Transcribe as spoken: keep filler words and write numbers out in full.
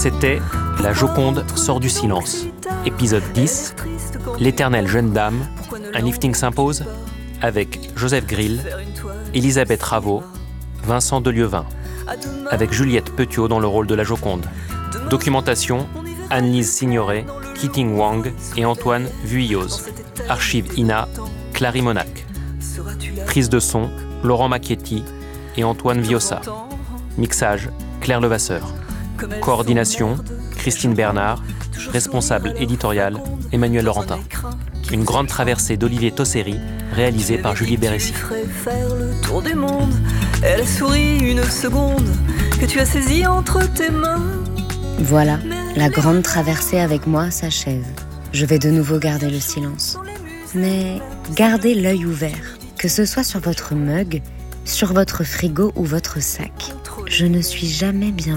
C'était La Joconde sort du silence, épisode dix, L'éternelle jeune dame, un lifting s'impose, avec Joseph Grill, Elisabeth Raveau, Vincent Delieuvin, avec Juliette Petiot dans le rôle de la Joconde. Documentation, Anne-Lise Signoret, Keating Wang et Antoine Vuilloz. Archive I N A, Clary Monac. Prise de son, Laurent Macchietti et Antoine Viossa. Mixage, Claire Levasseur. Coordination, Christine Bernard. Responsable éditorial, Emmanuel Laurentin. Une grande traversée d'Olivier Tosseri, réalisée par Julie Bérécy. Faire le tour du monde, elle a souri une seconde, que tu as saisi entre tes mains. Voilà, la grande traversée avec moi s'achève. Je vais de nouveau garder le silence. Mais gardez l'œil ouvert, que ce soit sur votre mug, sur votre frigo ou votre sac. Je ne suis jamais bien